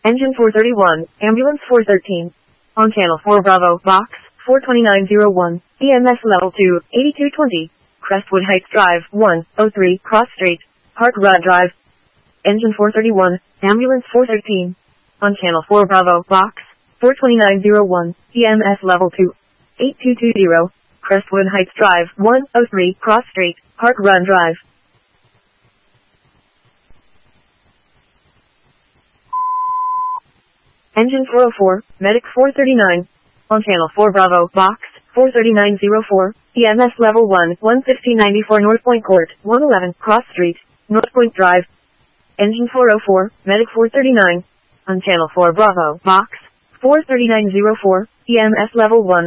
Engine 431, Ambulance 413. On Channel 4 Bravo, Box 42901, EMS Level 2, 8220. Crestwood Heights Drive, 103, Cross Street, Park Run Drive. Engine 431, Ambulance 413. On Channel 4 Bravo, Box 42901, EMS Level 2, 8220. Crestwood Heights Drive, 103, Cross Street, Park Run Drive. Engine 404, Medic 439. On Channel 4 Bravo, Box 43904, EMS Level 1, 15094 North Point Court, 111, Cross Street, North Point Drive. Engine 404, Medic 439. On Channel 4 Bravo, Box 43904, EMS Level 1,